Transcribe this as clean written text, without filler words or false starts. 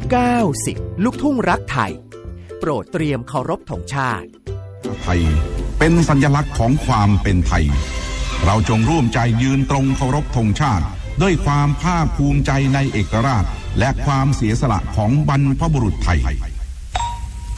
90 ลูกทุ่งรักไทยโปรดเตรียมเคารพธงชาติไทยเป็นสัญลักษณ์ของความเป็นไทยเราจงร่วมใจยืนตรงเคารพธงชาติด้วยความภาคภูมิใจในเอกราชและความเสียสละของบรรพบุรุษไทย